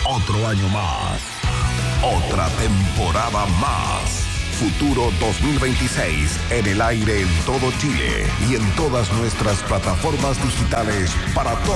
Otro año más. Otra temporada más. Futuro 2026 en el aire en todo Chile y en todas nuestras plataformas digitales para todos.